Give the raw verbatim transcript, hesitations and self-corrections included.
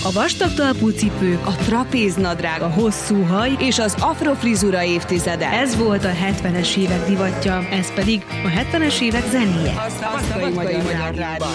A vastag talpú cipők, a trapéznadrág, a hosszú haj és az afrofrizura évtizede. Ez volt a hetvenes évek divatja, ez pedig a hetvenes évek zenéje. A Szabadkai Magyar Rádió.